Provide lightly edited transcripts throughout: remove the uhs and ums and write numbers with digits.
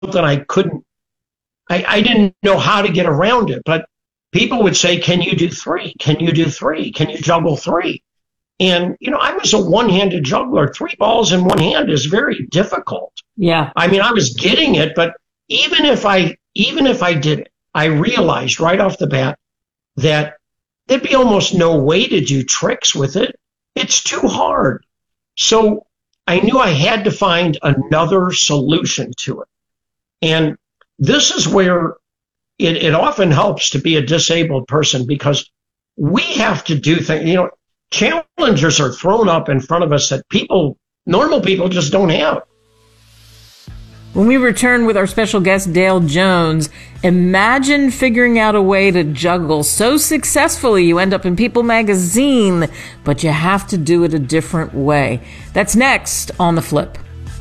I couldn't, I didn't know how to get around it. But people would say, can you do three? Can you do three? Can you juggle three? And, I was a one-handed juggler. Three balls in one hand is very difficult. Yeah. I mean, I was getting it, but even if I did it, I realized right off the bat that there'd be almost no way to do tricks with it. It's too hard. So I knew I had to find another solution to it. And this is where it often helps to be a disabled person, because we have to do things, challenges are thrown up in front of us that normal people just don't have. When we return with our special guest, Dale Jones, imagine figuring out a way to juggle so successfully you end up in People magazine, but you have to do it a different way. That's next on The Flip.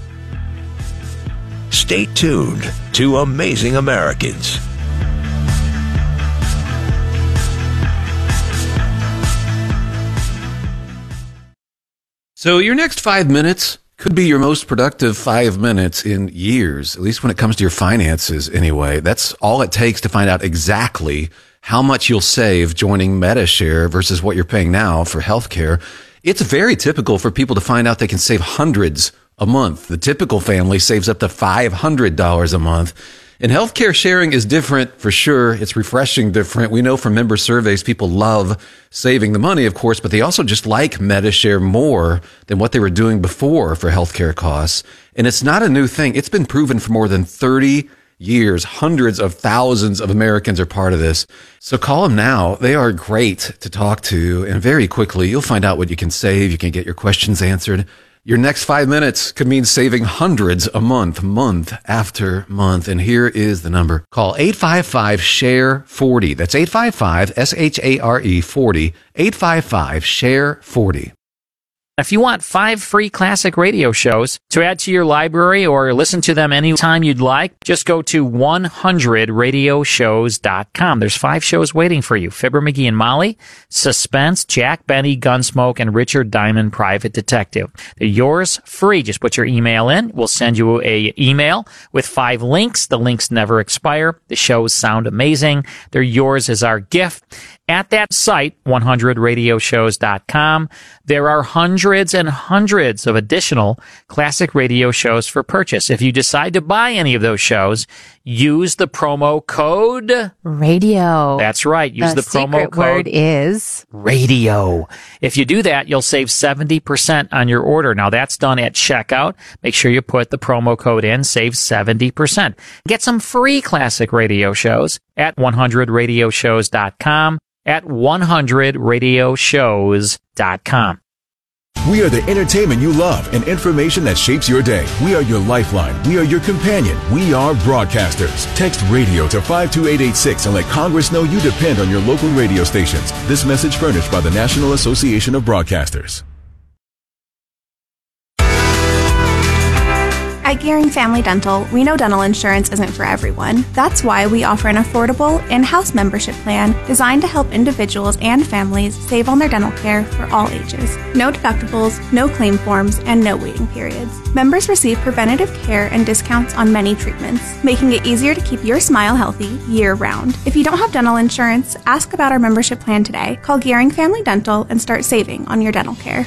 Stay tuned to Amazing Americans. So your next 5 minutes could be your most productive 5 minutes in years, at least when it comes to your finances anyway. That's all it takes to find out exactly how much you'll save joining Medi-Share versus what you're paying now for healthcare. It's very typical for people to find out they can save hundreds a month. The typical family saves up to $500 a month. And healthcare sharing is different for sure. It's refreshing different. We know from member surveys, people love saving the money, of course, but they also just like Medi-Share more than what they were doing before for healthcare costs. And it's not a new thing. It's been proven for more than 30 years. Hundreds of thousands of Americans are part of this. So call them now. They are great to talk to. And very quickly, you'll find out what you can save. You can get your questions answered. Your next 5 minutes could mean saving hundreds a month, month after month. And here is the number. Call 855-SHARE-40. That's 855-SHARE 40. 855-SHARE-40. If you want 5 free classic radio shows to add to your library or listen to them anytime you'd like, just go to 100radioshows.com. There's 5 shows waiting for you. Fibber McGee and Molly, Suspense, Jack Benny, Gunsmoke, and Richard Diamond, Private Detective. They're yours free. Just put your email in. We'll send you a email with 5 links. The links never expire. The shows sound amazing. They're yours as our gift. At that site, 100radioshows.com, there are hundreds and hundreds of additional classic radio shows for purchase. If you decide to buy any of those shows, use the promo code radio. That's right. Use the promo code. The secret word is radio. If you do that, you'll save 70% on your order. Now, that's done at checkout. Make sure you put the promo code in, save 70%. Get some free classic radio shows at 100radioshows.com. at 100radioshows.com. We are the entertainment you love and information that shapes your day. We are your lifeline. We are your companion. We are broadcasters. Text radio to 52886 and let Congress know you depend on your local radio stations. This message furnished by the National Association of Broadcasters. At Gearing Family Dental, we know dental insurance isn't for everyone. That's why we offer an affordable in-house membership plan designed to help individuals and families save on their dental care for all ages. No deductibles, no claim forms, and no waiting periods. Members receive preventative care and discounts on many treatments, making it easier to keep your smile healthy year-round. If you don't have dental insurance, ask about our membership plan today. Call Gearing Family Dental and start saving on your dental care.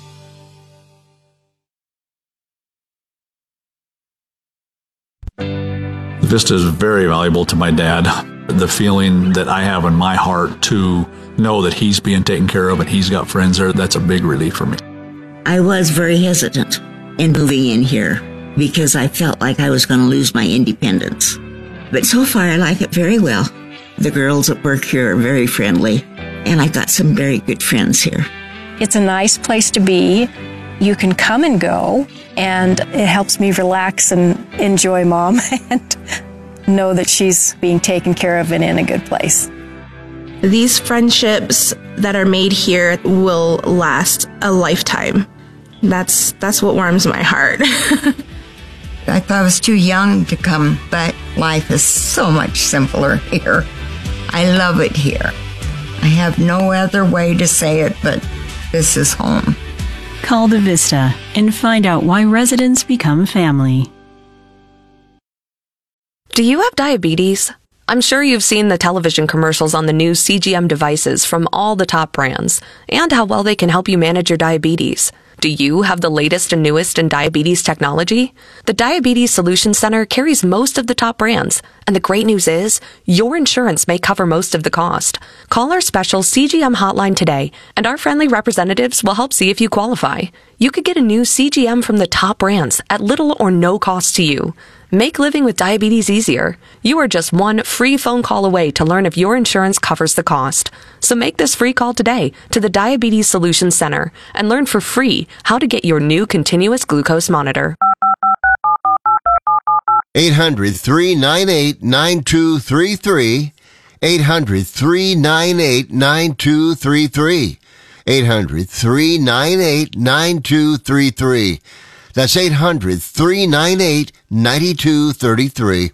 Vista is very valuable to my dad. The feeling that I have in my heart to know that he's being taken care of and he's got friends there, that's a big relief for me. I was very hesitant in moving in here because I felt like I was going to lose my independence. But so far, I like it very well. The girls at work here are very friendly, and I got some very good friends here. It's a nice place to be. You can come and go, and it helps me relax and enjoy Mom and know that she's being taken care of and in a good place. These friendships that are made here will last a lifetime. That's what warms my heart. I thought I was too young to come, but life is so much simpler here. I love it here. I have no other way to say it, but this is home. Call the Vista and find out why residents become family. Do you have diabetes? I'm sure you've seen the television commercials on the new CGM devices from all the top brands and how well they can help you manage your diabetes. Do you have the latest and newest in diabetes technology? The Diabetes Solutions Center carries most of the top brands, and the great news is your insurance may cover most of the cost. Call our special CGM hotline today, and our friendly representatives will help see if you qualify. You could get a new CGM from the top brands at little or no cost to you. Make living with diabetes easier. You are just one free phone call away to learn if your insurance covers the cost. So make this free call today to the Diabetes Solutions Center and learn for free how to get your new continuous glucose monitor. 800-398-9233. 800-398-9233. 800-398-9233. That's 800-398-9233.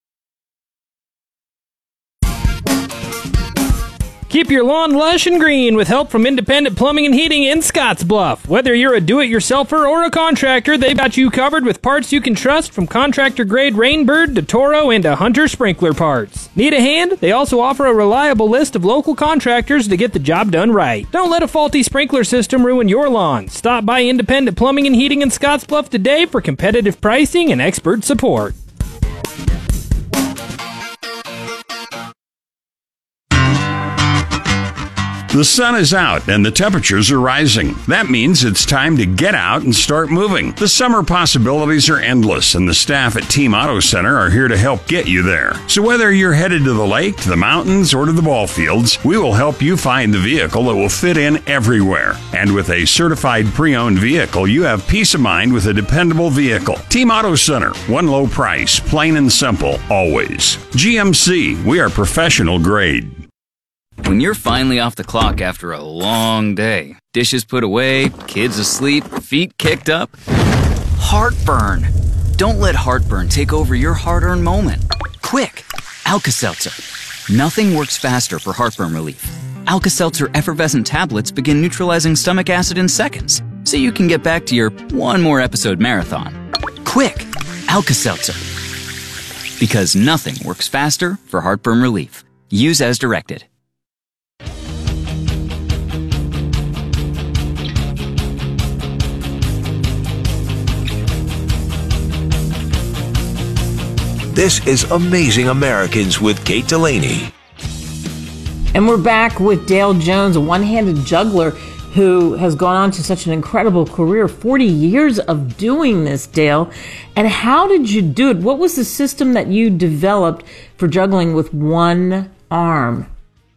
Keep your lawn lush and green with help from Independent Plumbing and Heating in Scottsbluff. Whether you're a do-it-yourselfer or a contractor, they've got you covered with parts you can trust, from contractor-grade Rainbird to Toro and to Hunter sprinkler parts. Need a hand? They also offer a reliable list of local contractors to get the job done right. Don't let a faulty sprinkler system ruin your lawn. Stop by Independent Plumbing and Heating in Scottsbluff today for competitive pricing and expert support. The sun is out and the temperatures are rising. That means it's time to get out and start moving. The summer possibilities are endless, and the staff at Team Auto Center are here to help get you there. So whether you're headed to the lake, to the mountains, or to the ball fields, we will help you find the vehicle that will fit in everywhere. And with a certified pre-owned vehicle, you have peace of mind with a dependable vehicle. Team Auto Center, one low price, plain and simple, always. GMC, we are professional grade. When you're finally off the clock after a long day, dishes put away, kids asleep, feet kicked up, heartburn. Don't let heartburn take over your hard-earned moment. Quick, Alka-Seltzer. Nothing works faster for heartburn relief. Alka-Seltzer effervescent tablets begin neutralizing stomach acid in seconds, so you can get back to your one more episode marathon. Quick, Alka-Seltzer. Because nothing works faster for heartburn relief. Use as directed. This is Amazing Americans with Kate Delaney. And we're back with Dale Jones, a one-handed juggler who has gone on to such an incredible career, 40 years of doing this, Dale. And how did you do it? What was the system that you developed for juggling with one arm?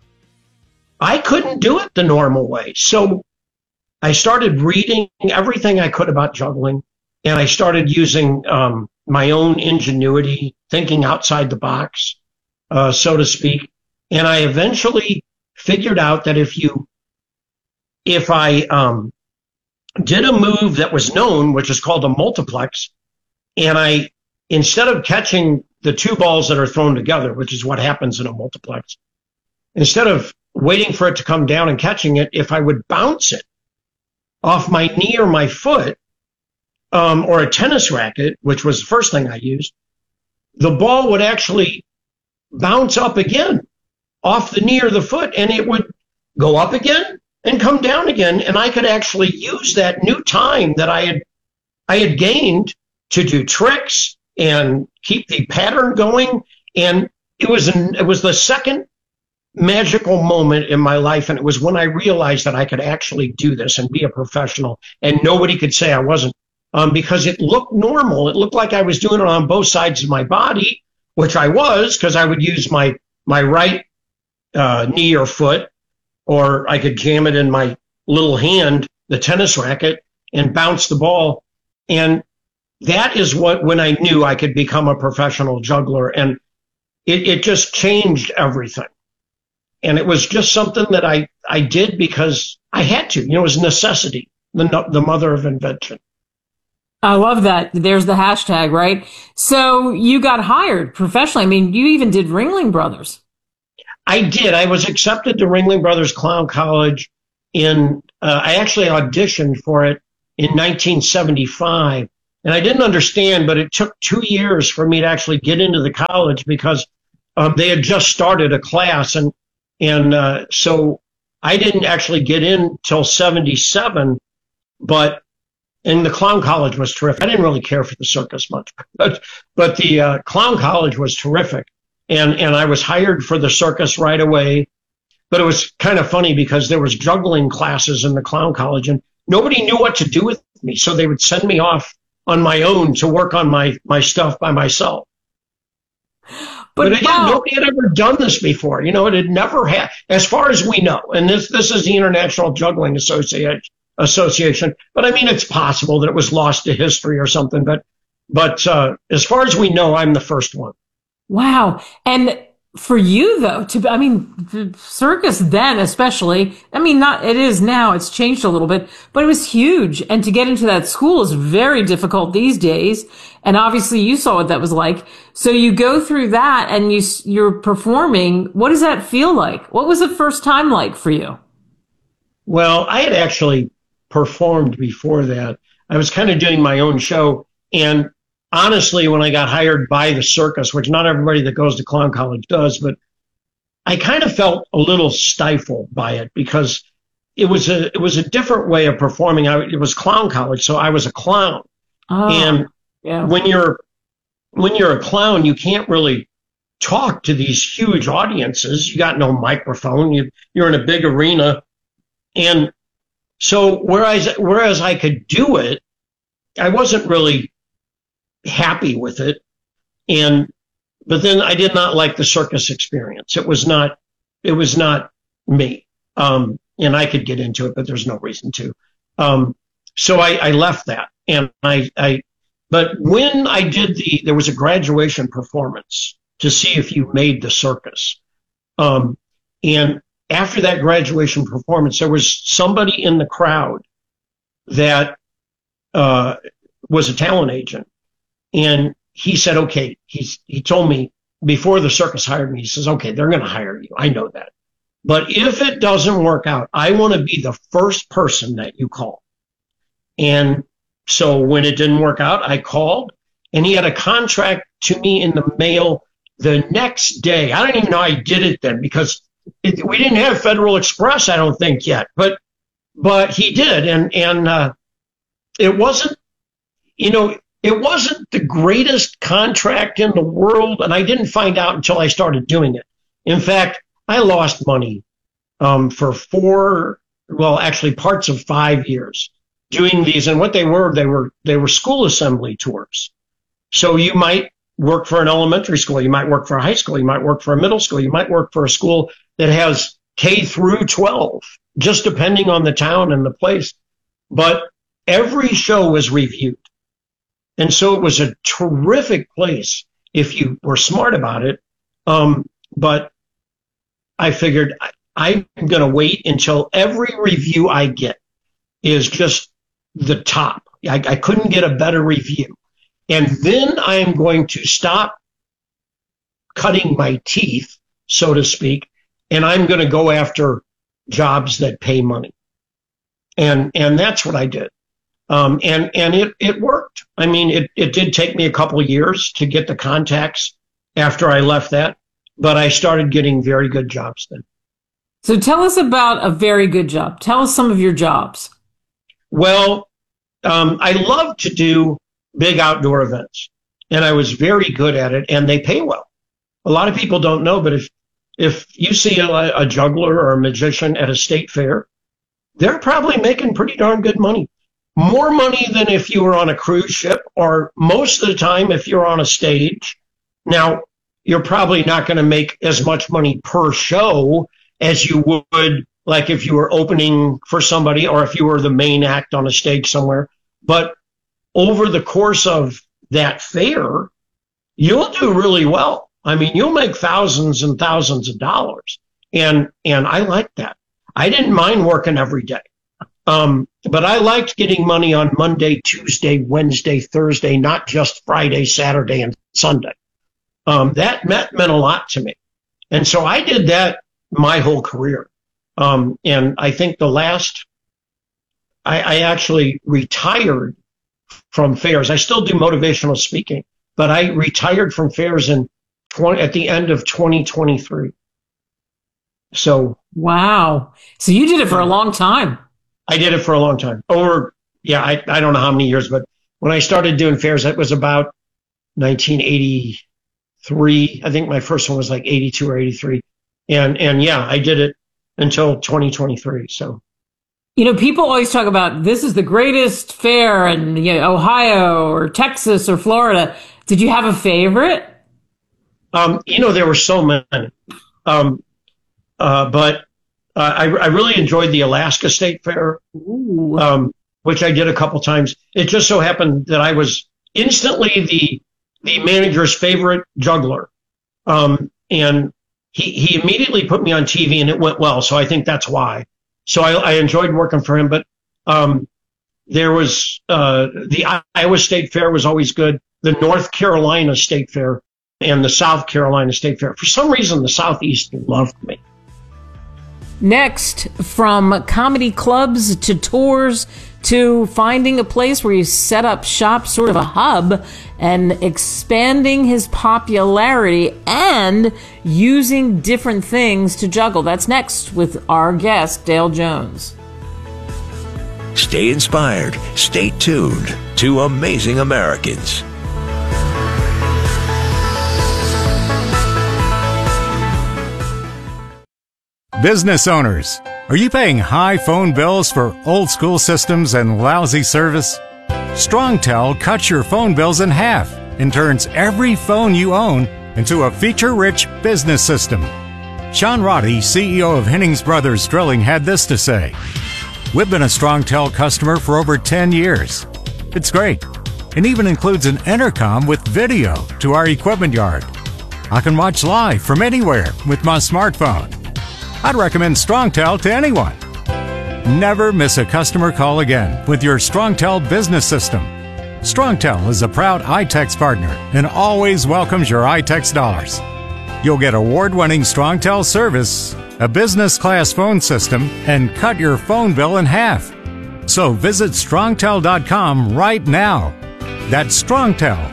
I couldn't do it the normal way. So I started reading everything I could about juggling, and I started using my own ingenuity, thinking outside the box, so to speak. And I eventually figured out that if I did a move that was known, which is called a multiplex, and instead of catching the two balls that are thrown together, which is what happens in a multiplex, instead of waiting for it to come down and catching it, if I would bounce it off my knee or my foot, or a tennis racket, which was the first thing I used, the ball would actually bounce up again off the knee or the foot, and it would go up again and come down again, and I could actually use that new time that I had gained to do tricks and keep the pattern going. And it was the second magical moment in my life, and it was when I realized that I could actually do this and be a professional, and nobody could say I wasn't. Because it looked normal. It looked like I was doing it on both sides of my body, which I was, because I would use my right knee or foot, or I could jam it in my little hand, the tennis racket, and bounce the ball. And that is when I knew I could become a professional juggler. And it just changed everything. And it was just something that I did because I had to. It was necessity, the mother of invention. I love that. There's the hashtag, right? So you got hired professionally. I mean, you even did Ringling Brothers. I did. I was accepted to Ringling Brothers Clown College I actually auditioned for it in 1975. And I didn't understand, but it took 2 years for me to actually get into the college because they had just started a class. And so I didn't actually get in till 77, and the clown college was terrific. I didn't really care for the circus much, but the clown college was terrific. And I was hired for the circus right away. But it was kind of funny because there was juggling classes in the clown college and nobody knew what to do with me. So they would send me off on my own to work on my stuff by myself. But again, nobody had ever done this before. You know, it had never had, as far as we know. And this is the International Juggling Association. But I mean, it's possible that it was lost to history or something. But as far as we know, I'm the first one. Wow. And for you, though, the circus then especially, not, it is now, it's changed a little bit, but it was huge. And to get into that school is very difficult these days. And obviously you saw what that was like. So you go through that and you're performing. What does that feel like? What was the first time like for you? Well, I had actually performed before that. I was kind of doing my own show. And honestly, when I got hired by the circus, which not everybody that goes to clown college does, but I kind of felt a little stifled by it because it was a different way of performing. It was clown college, so I was a clown. Oh, and yeah. When you're a clown, you can't really talk to these huge audiences. You got no microphone. You're in a big arena. And so whereas I could do it, I wasn't really happy with it. But then I did not like the circus experience. It was not me. And I could get into it, but there's no reason to. So I left that. And but when I did there was a graduation performance to see if you made the circus. And after that graduation performance, there was somebody in the crowd that was a talent agent. And he said, okay, he told me before the circus hired me, he says, okay, they're going to hire you. I know that. But if it doesn't work out, I want to be the first person that you call. And so when it didn't work out, I called and he had a contract to me in the mail the next day. I don't even know I did it then because we didn't have Federal Express, I don't think yet, but he did. And it wasn't, it wasn't the greatest contract in the world, and I didn't find out until I started doing it. In fact, I lost money for parts of 5 years doing these. And what they were school assembly tours. So you might work for an elementary school, you might work for a high school, you might work for a middle school, you might work for a school that has K through 12, just depending on the town and the place. But every show was reviewed. And so it was a terrific place if you were smart about it. But I figured I'm going to wait until every review I get is just the top. I couldn't get a better review. And then I am going to stop cutting my teeth, so to speak, and I'm going to go after jobs that pay money. And that's what I did. And it worked. I mean, it did take me a couple of years to get the contacts after I left that, but I started getting very good jobs then. So tell us about a very good job. Tell us some of your jobs. Well, I love to do big outdoor events, and I was very good at it, and they pay well. A lot of people don't know, but if you see a juggler or a magician at a state fair, they're probably making pretty darn good money. More money than if you were on a cruise ship, or most of the time if you're on a stage. Now, you're probably not going to make as much money per show as you would like if you were opening for somebody or if you were the main act on a stage somewhere. But over the course of that fair, you'll do really well. I mean, you'll make thousands and thousands of dollars. And I like that. I didn't mind working every day. But I liked getting money on Monday, Tuesday, Wednesday, Thursday, not just Friday, Saturday, and Sunday. That meant a lot to me. And so I did that my whole career. And I think I actually retired from fairs. I still do motivational speaking, but I retired from fairs at the end of 2023. So. Wow. So you did it for a long time. I did it for a long time. I don't know how many years, but when I started doing fairs, it was about 1983. I think my first one was like 82 or 83. And yeah, I did it until 2023. So. People always talk about this is the greatest fair in Ohio or Texas or Florida. Did you have a favorite? There were so many. But I really enjoyed the Alaska State Fair, which I did a couple times. It just so happened that I was instantly the manager's favorite juggler. And he immediately put me on TV and it went well. So I think that's why. So I enjoyed working for him, but there was the Iowa State Fair was always good. The North Carolina State Fair and the South Carolina State Fair. For some reason, the Southeast loved me. Next, from comedy clubs to tours to finding a place where you set up shop, sort of a hub, and expanding his popularity and using different things to juggle. That's next with our guest, Dale Jones. Stay inspired. Stay tuned to Amazing Americans. Business owners, are you paying high phone bills for old school systems and lousy service? StrongTel cuts your phone bills in half and turns every phone you own into a feature-rich business system. Sean Roddy, CEO of Hennings Brothers Drilling, had this to say: "We've been a StrongTel customer for over 10 years. It's great, and even includes an intercom with video to our equipment yard. I can watch live from anywhere with my smartphone. I'd recommend StrongTel to anyone. Never miss a customer call again with your StrongTel business system. StrongTel is a proud iTex partner and always welcomes your iTex dollars. You'll get award-winning StrongTel service, a business-class phone system, and cut your phone bill in half. So visit StrongTel.com right now. That's StrongTel,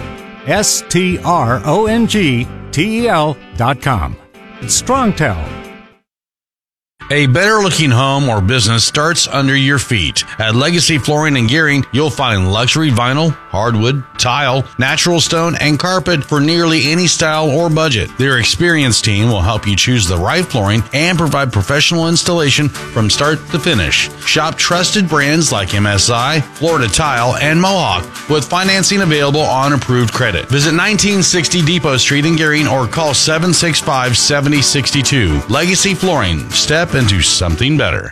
StrongTel.com. It's StrongTel. A better-looking home or business starts under your feet. At Legacy Flooring and Gearing, you'll find luxury vinyl, hardwood, tile, natural stone, and carpet for nearly any style or budget. Their experienced team will help you choose the right flooring and provide professional installation from start to finish. Shop trusted brands like MSI, Florida Tile, and Mohawk with financing available on approved credit. Visit 1960 Depot Street in Gearing or call 765-7062. Legacy Flooring. Step into something better.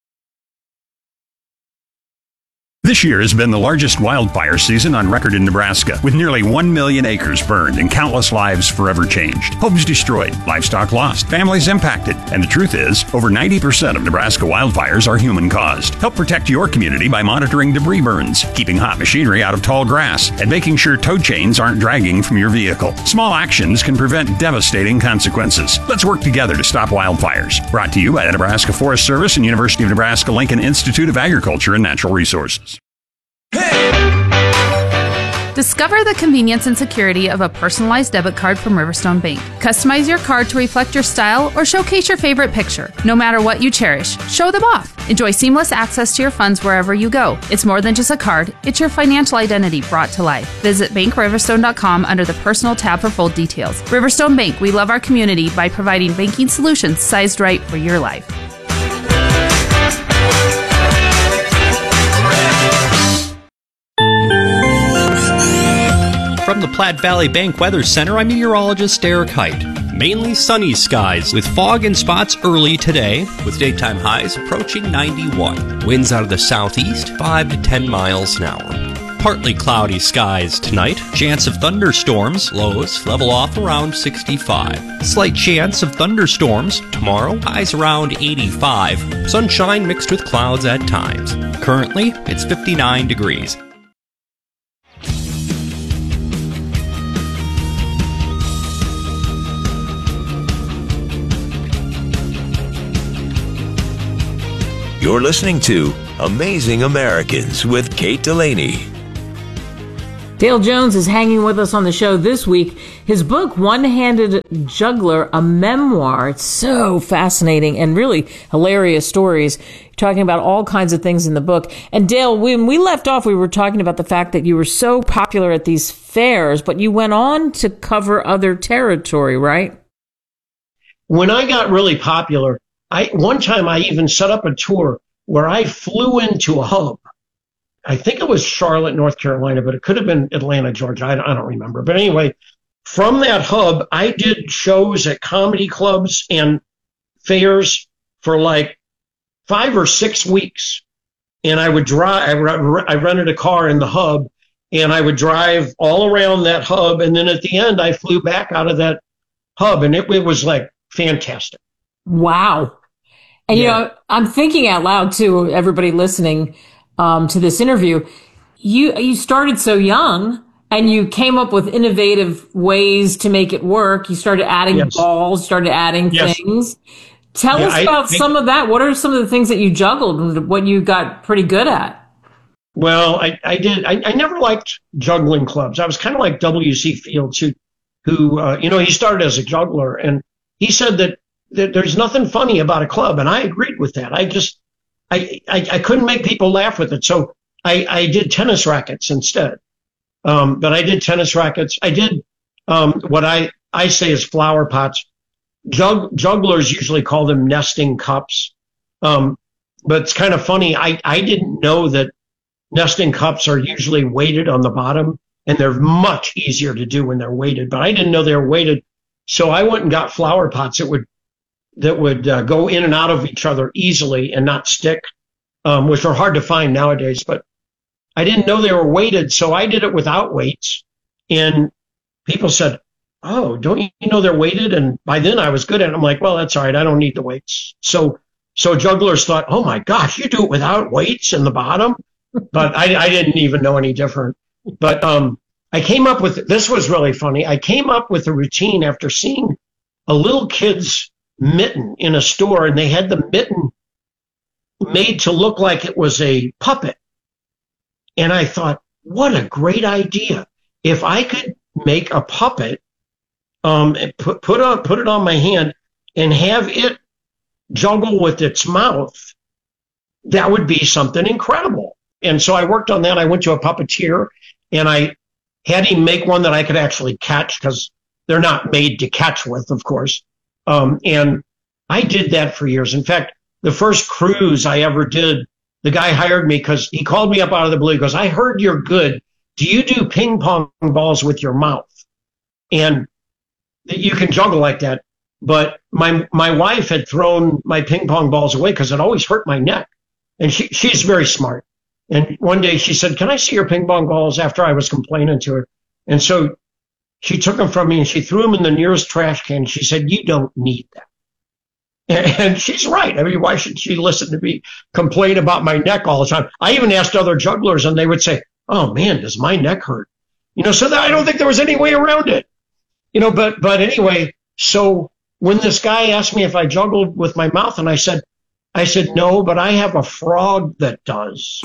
This year has been the largest wildfire season on record in Nebraska, with nearly 1 million acres burned and countless lives forever changed. Homes destroyed, livestock lost, families impacted. And the truth is, over 90% of Nebraska wildfires are human-caused. Help protect your community by monitoring debris burns, keeping hot machinery out of tall grass, and making sure tow chains aren't dragging from your vehicle. Small actions can prevent devastating consequences. Let's work together to stop wildfires. Brought to you by the Nebraska Forest Service and University of Nebraska-Lincoln Institute of Agriculture and Natural Resources. Discover the convenience and security of a personalized debit card from Riverstone Bank. Customize your card to reflect your style or showcase your favorite picture. No matter what you cherish, show them off. Enjoy seamless access to your funds wherever you go. It's more than just a card, it's your financial identity brought to life. Visit BankRiverstone.com under the Personal tab for full details. Riverstone Bank, we love our community by providing banking solutions sized right for your life. From the Platte Valley Bank Weather Center, I'm meteorologist Eric Height. Mainly sunny skies with fog in spots early today, with daytime highs approaching 91. Winds out of the southeast, 5 to 10 miles an hour. Partly cloudy skies tonight. Chance of thunderstorms. Lows level off around 65. Slight chance of thunderstorms tomorrow. Highs around 85. Sunshine mixed with clouds at times. Currently, it's 59 degrees. You're listening to Amazing Americans with Kate Delaney. Dale Jones is hanging with us on the show this week. His book, One-Handed Juggler, a memoir. It's so fascinating and really hilarious stories. You're talking about all kinds of things in the book. And Dale, when we left off, we were talking about the fact that you were so popular at these fairs, but you went on to cover other territory, right? When I got really popular, one time I even set up a tour where I flew into a hub. I think it was Charlotte, North Carolina, but it could have been Atlanta, Georgia. I don't remember. But anyway, from that hub, I did shows at comedy clubs and fairs for like 5 or 6 weeks. And I would drive, I rented a car in the hub, and I would drive all around that hub. And then at the end, I flew back out of that hub, and it was like fantastic. Wow. And, you know, I'm thinking out loud, too, everybody listening to this interview. You started so young, and you came up with innovative ways to make it work. You started adding balls, started adding things. Tell us about some of that. What are some of the things that you juggled and what you got pretty good at? Well, I did. I never liked juggling clubs. I was kind of like W.C. Fields, who he started as a juggler, and he said that there's nothing funny about a club, and I agreed with that. I couldn't make people laugh with it, so I did tennis rackets instead. But I did tennis rackets. I did what I say is flower pots. Jugglers usually call them nesting cups. But it's kind of funny. I didn't know that nesting cups are usually weighted on the bottom, and they're much easier to do when they're weighted. But I didn't know they were weighted, so I went and got flower pots that would go in and out of each other easily and not stick, which are hard to find nowadays. But I didn't know they were weighted, so I did it without weights. And people said, "Oh, don't you know they're weighted?" And by then I was good at it. I'm like, well, that's all right. I don't need the weights. So jugglers thought, "Oh my gosh, you do it without weights in the bottom?" But I didn't even know any different. But I came up with, this was really funny. I came up with a routine after seeing a little kid's mitten in a store, and they had the mitten made to look like it was a puppet. And I thought, what a great idea. If I could make a puppet, and put it on my hand and have it juggle with its mouth, that would be something incredible. And so I worked on that. I went to a puppeteer, and I had him make one that I could actually catch, because they're not made to catch with, of course. And I did that for years. In fact, the first cruise I ever did, the guy hired me because he called me up out of the blue. He goes, "I heard you're good. Do you do ping pong balls with your mouth?" And you can juggle like that. But my wife had thrown my ping pong balls away because it always hurt my neck. And she's very smart. And one day she said, "Can I see your ping pong balls?" after I was complaining to her. And so she took them from me and she threw them in the nearest trash can. She said, "You don't need them." And she's right. I mean, why should she listen to me complain about my neck all the time? I even asked other jugglers, and they would say, "Oh man, does my neck hurt?" So that I don't think there was any way around it. But anyway, so when this guy asked me if I juggled with my mouth, and I said, "No, but I have a frog that does."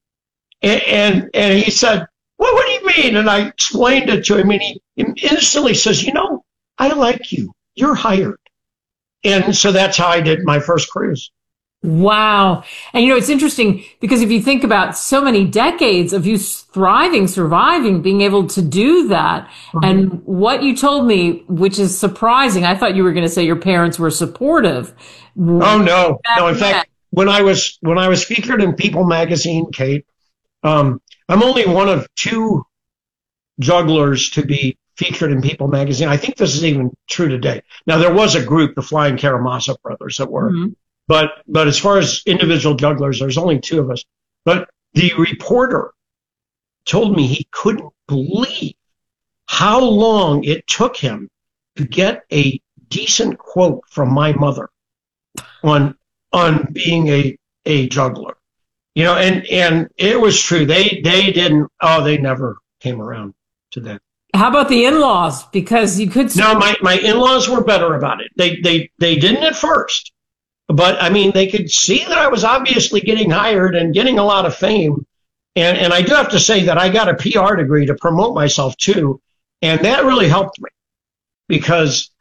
And he said, "Well, what do you mean?" And I explained it to him, and he instantly says, "I like you. You're hired." And so that's how I did my first cruise. Wow. And it's interesting because if you think about so many decades of you thriving, surviving, being able to do that, and what you told me, which is surprising, I thought you were going to say your parents were supportive. Oh, no. No, in fact, when I was featured in People magazine, Kate, I'm only one of 2 jugglers to be featured in People magazine. I think this is even true today. Now, there was a group, the Flying Karamazov brothers, that were, but as far as individual jugglers, there's only 2 of us. But the reporter told me he couldn't believe how long it took him to get a decent quote from my mother on being a juggler. And it was true. They never came around to that. How about the in-laws? Because you could... No, my in-laws were better about it. They didn't at first. But, I mean, they could see that I was obviously getting hired and getting a lot of fame. And I do have to say that I got a PR degree to promote myself too. And that really helped me because